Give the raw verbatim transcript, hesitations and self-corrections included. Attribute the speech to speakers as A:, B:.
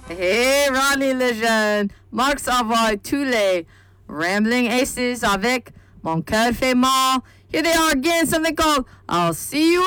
A: Hey, Ronnie Lejeune, Marc Savoy, tous les Rambling Aces avec Mon Cœur fait mal. Here they are again, something called I'll See You